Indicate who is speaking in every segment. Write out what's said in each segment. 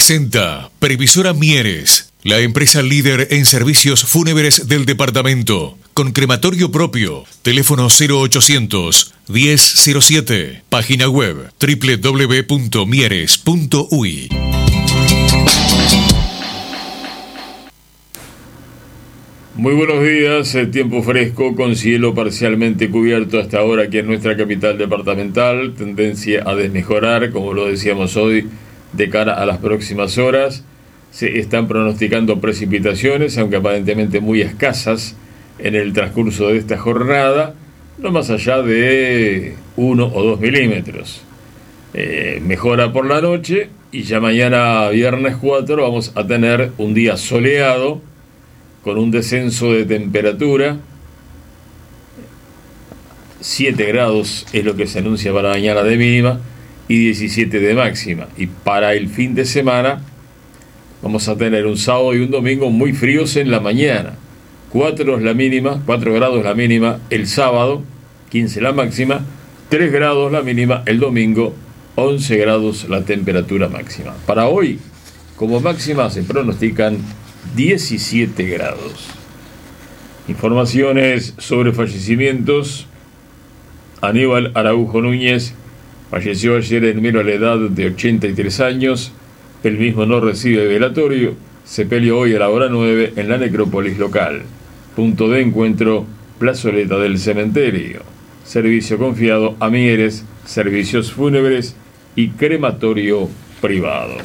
Speaker 1: presenta Previsora Mieres, la empresa líder en servicios fúnebres del departamento, con crematorio propio. Teléfono 0800 1007. Página web www.mieres.uy.
Speaker 2: Muy buenos días, tiempo fresco con cielo parcialmente cubierto hasta ahora aquí en nuestra capital departamental, tendencia a desmejorar, como lo decíamos hoy, de cara a las próximas horas. Se están pronosticando precipitaciones, aunque aparentemente muy escasas, en el transcurso de esta jornada, no más allá de 1 o 2 milímetros. Mejora por la noche y ya mañana viernes 4 vamos a tener un día soleado, con un descenso de temperatura. 7 grados es lo que se anuncia para mañana de mínima y 17 de máxima. Y para el fin de semana vamos a tener un sábado y un domingo muy fríos en la mañana. 4 grados la mínima el sábado, 15 la máxima, 3 grados la mínima el domingo, 11 grados la temperatura máxima. Para hoy, como máxima, se pronostican 17 grados. Informaciones sobre fallecimientos. Aníbal Araujo Núñez falleció ayer en Melo a la edad de 83 años. El mismo no recibe velatorio. Sepelio hoy a la hora 9 en la necrópolis local. Punto de encuentro, plazoleta del cementerio. Servicio confiado a Mieres, servicios fúnebres y crematorio privado.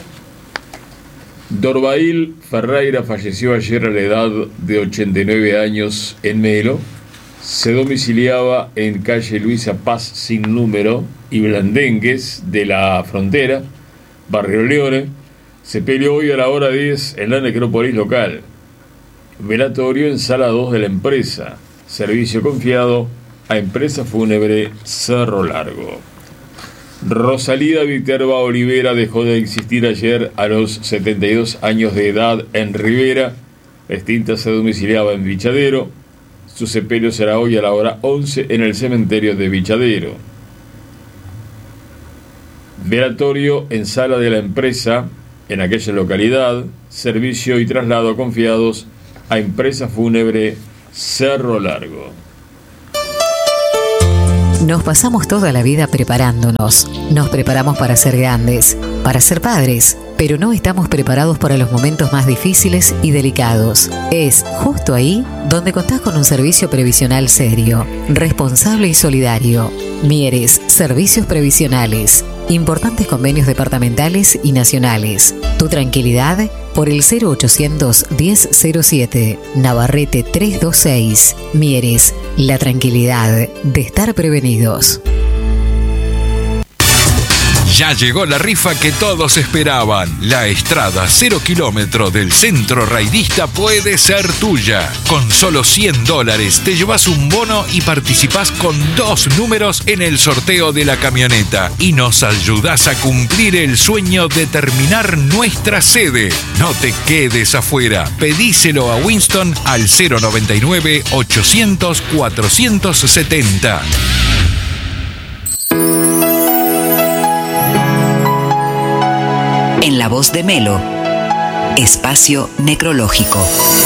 Speaker 2: Dorbail Ferreira falleció ayer a la edad de 89 años en Melo. Se domiciliaba en calle Luisa Paz sin número y Blandengues de la Frontera, Barrio Leone. Sepelio hoy a la hora 10 en la necrópolis local. Velatorio en sala 2 de la empresa. Servicio confiado a Empresa Fúnebre Cerro Largo. Rosalida Viterba Olivera dejó de existir ayer a los 72 años de edad en Rivera. La extinta se domiciliaba en Vichadero. Su sepelio será hoy a la hora 11 en el cementerio de Vichadero. Velatorio en sala de la empresa en aquella localidad. Servicio y traslado confiados a Empresa Fúnebre Cerro Largo.
Speaker 3: Nos pasamos toda la vida preparándonos. Nos preparamos para ser grandes, para ser padres, pero no estamos preparados para los momentos más difíciles y delicados. Es justo ahí donde contás con un servicio previsional serio, responsable y solidario. Mieres, Servicios Previsionales. Importantes convenios departamentales y nacionales. Tu tranquilidad por el 0800 1007. Navarrete 326. Mieres, la tranquilidad de estar prevenidos.
Speaker 4: Ya llegó la rifa que todos esperaban. La Estrada 0 kilómetro del centro raidista puede ser tuya. Con solo $100 te llevas un bono y participás con 2 números en el sorteo de la camioneta. Y nos ayudás a cumplir el sueño de terminar nuestra sede. No te quedes afuera. Pedíselo a Winston al 099 800 470.
Speaker 5: En la voz de Melo, espacio necrológico.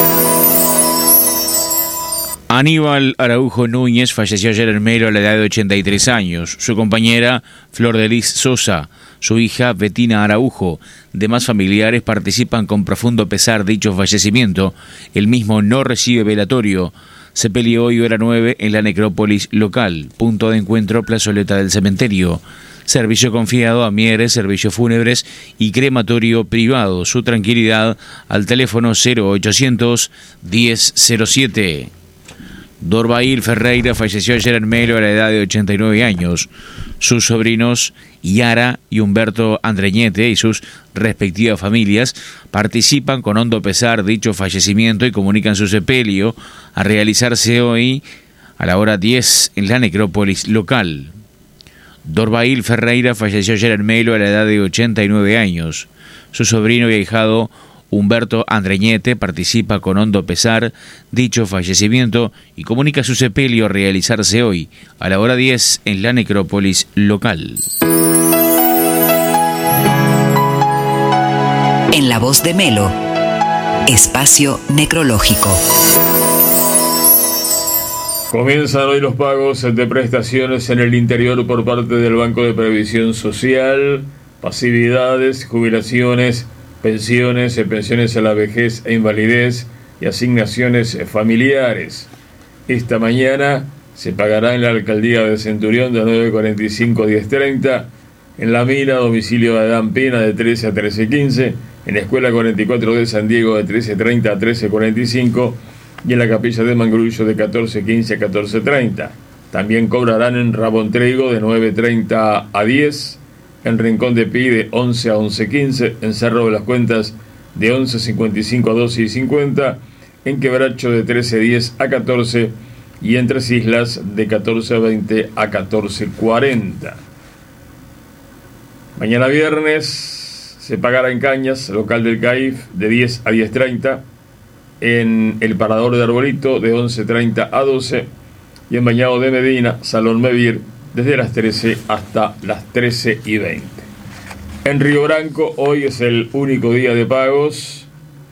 Speaker 6: Aníbal Araujo Núñez falleció ayer en Melo a la edad de 83 años. Su compañera, Flor de Lis Sosa, su hija, Betina Araujo, demás familiares participan con profundo pesar dicho fallecimiento. El mismo no recibe velatorio. Sepelio hoy hora 9 en la necrópolis local. Punto de encuentro, plazoleta del cementerio. Servicio confiado a Mieres, servicios fúnebres y crematorio privado. Su tranquilidad al teléfono 0800 1007. Dorbail Ferreira falleció ayer en Melo a la edad de 89 años. Sus sobrinos Yara y Humberto Andreñete y sus respectivas familias participan con hondo pesar dicho fallecimiento y comunican su sepelio a realizarse hoy a la hora 10 en la necrópolis local. Dorbail Ferreira falleció ayer en Melo a la edad de 89 años. Su sobrino y ahijado Humberto Andreñete participa con hondo pesar dicho fallecimiento y comunica su sepelio a realizarse hoy a la hora 10 en la necrópolis local.
Speaker 5: En la voz de Melo, Espacio Necrológico.
Speaker 2: Comienzan hoy los pagos de prestaciones en el interior por parte del Banco de Previsión Social, pasividades, jubilaciones, pensiones, pensiones a la vejez e invalidez y asignaciones familiares. Esta mañana se pagará en la Alcaldía de Centurión de 9:45 a 10:30, en La Mina, domicilio de Adán Pena, de 13 a 13:15, en la Escuela 44 de San Diego, de 13:30 a 13:45, y en la Capilla de Mangrullo, de 14:15 a 14:30. También cobrarán en Rabontrego, de 9:30 a 10, en Rincón de Pi, de 11 a 11:15, en Cerro de las Cuentas, de 11:55 a 12:50, en Quebracho, de 13:10 a 14, y en Tres Islas, de 14:20 a 14:40. Mañana viernes se pagará en Cañas, local del CAIF, de 10 a 10:30, en el Parador de Arbolito, de 11:30 a 12, y en Bañado de Medina, Salón Mevir, desde las 13 hasta las 13:20. En Río Branco hoy es el único día de pagos.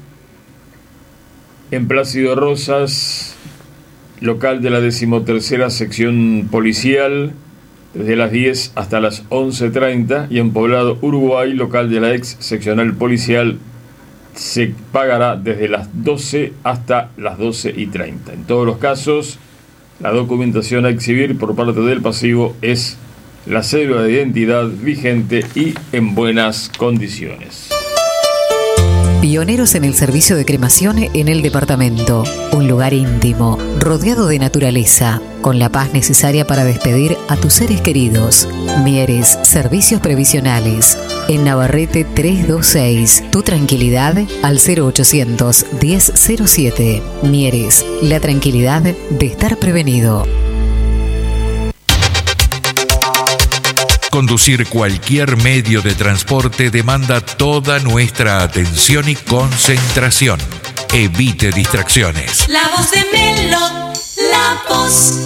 Speaker 2: En Plácido Rosas, local de la 13ª sección policial, desde las 10 hasta las 11:30, y en Poblado, Uruguay, local de la ex seccional policial, se pagará desde las 12 hasta las 12:30. En todos los casos, la documentación a exhibir por parte del pasivo es la cédula de identidad vigente y en buenas condiciones.
Speaker 3: Pioneros en el servicio de cremación en el departamento. Un lugar íntimo, rodeado de naturaleza, con la paz necesaria para despedir a tus seres queridos. Mieres, servicios previsionales. En Navarrete 326. Tu tranquilidad al 0800 1007. Mieres, la tranquilidad de estar prevenido.
Speaker 4: Conducir cualquier medio de transporte demanda toda nuestra atención y concentración. Evite distracciones.
Speaker 7: La voz de Melo, la voz.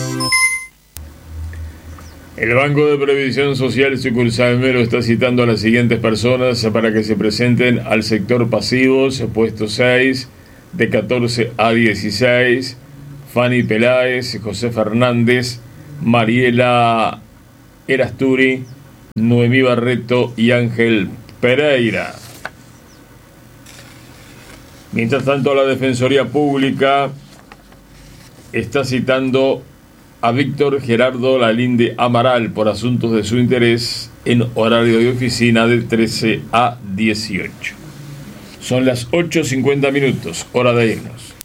Speaker 2: El Banco de Previsión Social sucursal Melo está citando a las siguientes personas para que se presenten al sector pasivos, puesto 6, de 14 a 16, Fanny Peláez, José Fernández, Mariela Erasturi, Noemí Barreto y Ángel Pereira. Mientras tanto, la Defensoría Pública está citando a Víctor Gerardo Lalinde Amaral por asuntos de su interés en horario de oficina de 13 a 18. Son las 8:50, hora de irnos.